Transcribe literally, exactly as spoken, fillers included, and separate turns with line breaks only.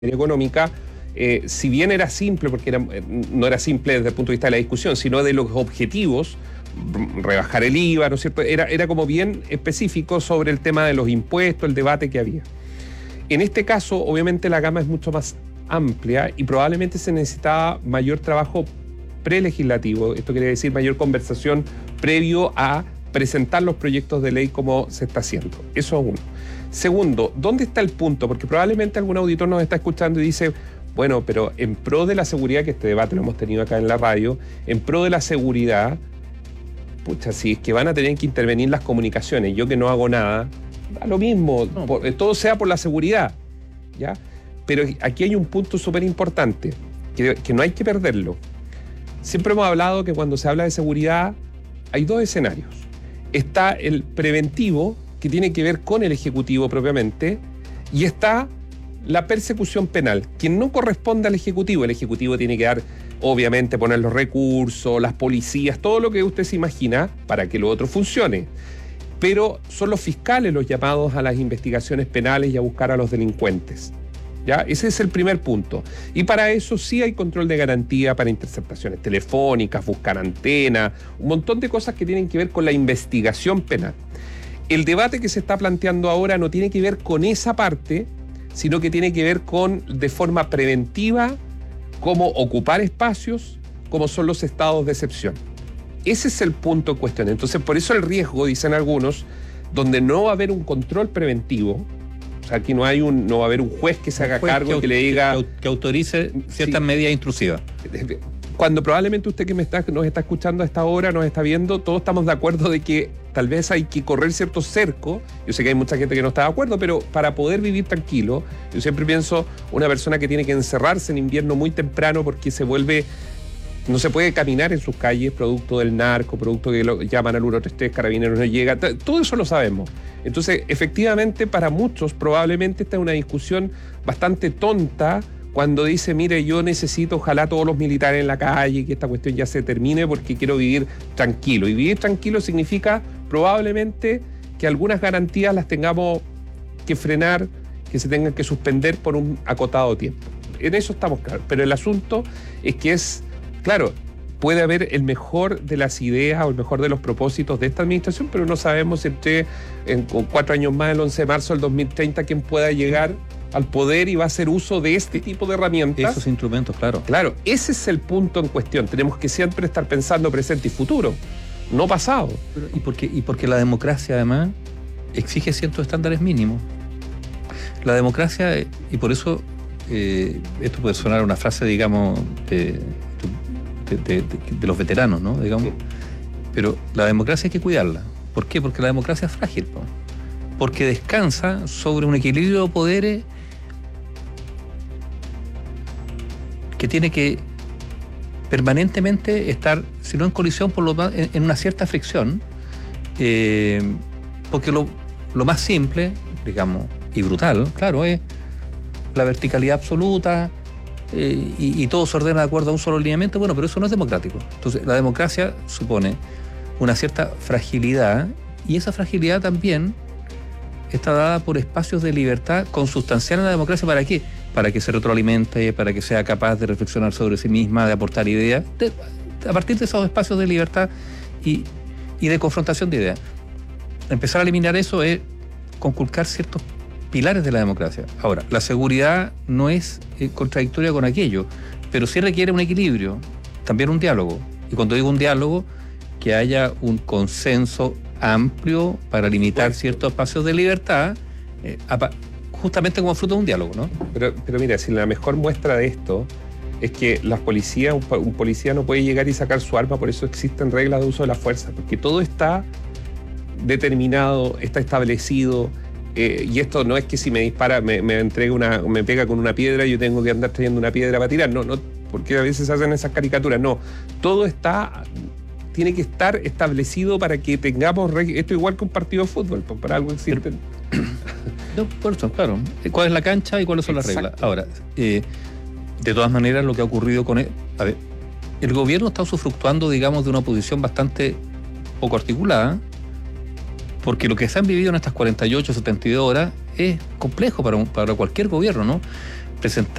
económica, eh, si bien era simple, porque era, no era simple desde el punto de vista de la discusión, sino de los objetivos, rebajar el I V A, ¿no es cierto? Era, era como bien específico sobre el tema de los impuestos, el debate que había. En este caso, obviamente, la gama es mucho más amplia y probablemente se necesitaba mayor trabajo prelegislativo. Esto quiere decir mayor conversación previo a presentar los proyectos de ley como se está haciendo. Eso es uno. Segundo, ¿dónde está el punto? Porque probablemente algún auditor nos está escuchando y dice, bueno, pero en pro de la seguridad, que este debate lo hemos tenido acá en la radio, en pro de la seguridad, pucha, si es que van a tener que intervenir las comunicaciones, yo que no hago nada, da lo mismo, no. por, todo sea por la seguridad, ¿ya? Pero aquí hay un punto súper importante, que, que no hay que perderlo. Siempre hemos hablado que cuando se habla de seguridad hay dos escenarios. Está el preventivo, que tiene que ver con el Ejecutivo propiamente, y está la persecución penal, que no corresponde al Ejecutivo. El Ejecutivo tiene que dar, obviamente, poner los recursos, las policías, todo lo que usted se imagina para que lo otro funcione. Pero son los fiscales los llamados a las investigaciones penales y a buscar a los delincuentes, ¿ya? Ese es el primer punto. Y para eso sí hay control de garantía para interceptaciones telefónicas, buscar antenas, un montón de cosas que tienen que ver con la investigación penal. El debate que se está planteando ahora no tiene que ver con esa parte, sino que tiene que ver con, de forma preventiva, cómo ocupar espacios, como son los estados de excepción. Ese es el punto en cuestión. Entonces, por eso el riesgo, dicen algunos, donde no va a haber un control preventivo. O sea, aquí no hay un, no va a haber un juez que se haga cargo, que, que le diga...
Que, que autorice ciertas sí, medidas intrusivas.
Cuando probablemente usted que me está, nos está escuchando a esta hora, nos está viendo, todos estamos de acuerdo de que tal vez hay que correr cierto cerco. Yo sé que hay mucha gente que no está de acuerdo, pero para poder vivir tranquilo, yo siempre pienso una persona que tiene que encerrarse en invierno muy temprano porque se vuelve... No se puede caminar en sus calles, producto del narco, producto que lo llaman al uno tres tres, Carabineros no llega, todo eso lo sabemos. Entonces, efectivamente, para muchos probablemente esta es una discusión bastante tonta cuando dice, mire, yo necesito ojalá todos los militares en la calle, que esta cuestión ya se termine porque quiero vivir tranquilo. Y vivir tranquilo significa probablemente que algunas garantías las tengamos que frenar, que se tengan que suspender por un acotado tiempo. En eso estamos claros. Pero el asunto es que es... Claro, puede haber el mejor de las ideas o el mejor de los propósitos de esta administración, pero no sabemos entre en, en cuatro años más, el once de marzo del dos mil treinta, quién pueda llegar al poder y va a hacer uso de este tipo de herramientas.
Esos instrumentos, claro.
Claro, ese es el punto en cuestión. Tenemos que siempre estar pensando presente y futuro, no pasado.
Pero, y, porque, y porque la democracia, además, exige ciertos estándares mínimos. La democracia, y por eso, eh, esto puede sonar una frase, digamos, de... De, de, de, de los veteranos, ¿no? Digamos. Sí. Pero la democracia hay que cuidarla. ¿Por qué? Porque la democracia es frágil, ¿no? Porque descansa sobre un equilibrio de poderes que tiene que permanentemente estar, si no en colisión, por lo más, en, en una cierta fricción, eh, porque lo, lo más simple, digamos, y brutal, claro, es la verticalidad absoluta. Eh, y, y todo se ordena de acuerdo a un solo lineamiento, bueno, pero eso no es democrático. Entonces, la democracia supone una cierta fragilidad, y esa fragilidad también está dada por espacios de libertad consustancial en la democracia. ¿Para qué? Para que se retroalimente, para que sea capaz de reflexionar sobre sí misma, de aportar ideas, de, a partir de esos espacios de libertad y, y de confrontación de ideas. Empezar a eliminar eso es conculcar ciertos pilares de la democracia. Ahora, la seguridad no es eh, contradictoria con aquello, pero sí requiere un equilibrio, también un diálogo. Y cuando digo un diálogo, que haya un consenso amplio para limitar bueno, ciertos espacios de libertad, eh, justamente como fruto de un diálogo, ¿no?
Pero, pero mira, si la mejor muestra de esto es que las policías, un, un policía no puede llegar y sacar su arma, por eso existen reglas de uso de la fuerza, porque todo está determinado, está establecido. Eh, y esto no es que si me dispara, me, me entrega una, me pega con una piedra y yo tengo que andar trayendo una piedra para tirar. No, no, porque a veces hacen esas caricaturas. No, todo está, tiene que estar establecido para que tengamos, esto igual que un partido de fútbol, pues para algo existen.
No, por eso, claro. ¿Cuál es la cancha y cuáles son Exacto. las reglas? Ahora, eh, de todas maneras, lo que ha ocurrido con él, a ver, el gobierno está usufructuando, digamos, de una posición bastante poco articulada, porque lo que se han vivido en estas cuarenta y ocho, setenta y dos horas es complejo para, un, para cualquier gobierno, ¿no? presentar